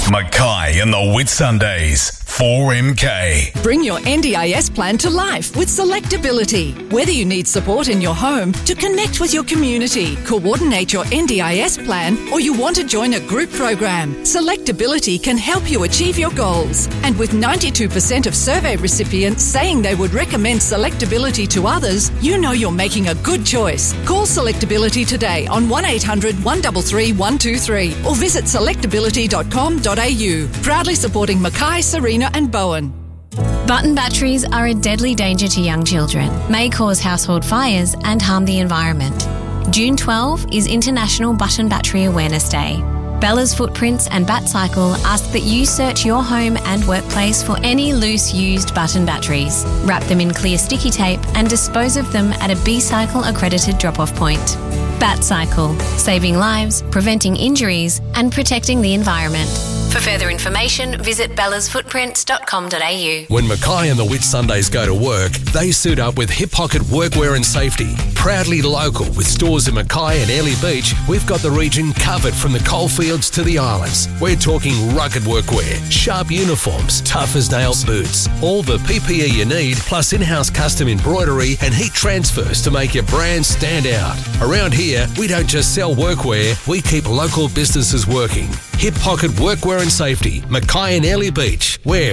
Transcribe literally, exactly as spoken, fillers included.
Mackay and the Whitsundays. four M K. Bring your N D I S plan to life with Selectability. Whether you need support in your home, to connect with your community, coordinate your N D I S plan, or you want to join a group program, Selectability can help you achieve your goals. And with ninety-two percent of survey recipients saying they would recommend Selectability to others, you know you're making a good choice. Call Selectability today on one eight hundred, one three three, one two three or visit selectability dot com dot a u. Proudly supporting Mackay, Serena and Bowen. Button batteries are a deadly danger to young children, may cause household fires and harm the environment. June twelfth is International Button Battery Awareness Day. Bella's Footprints and BatCycle ask that you search your home and workplace for any loose used button batteries, wrap them in clear sticky tape and dispose of them at a B-Cycle accredited drop-off point. BatCycle, saving lives, preventing injuries and protecting the environment. For further information, visit bellas footprints dot com dot a u. When Mackay and the Whitsundays go to work, they suit up with Hip Pocket Workwear and Safety. Proudly local with stores in Mackay and Airlie Beach, we've got the region covered from the coalfields to the islands. We're talking rugged workwear, sharp uniforms, tough as nails boots, all the P P E you need, plus in-house custom embroidery and heat transfers to make your brand stand out. Around here, we don't just sell workwear, we keep local businesses working. Hip Pocket Workwear and Safety, Mackay and Airlie Beach. We're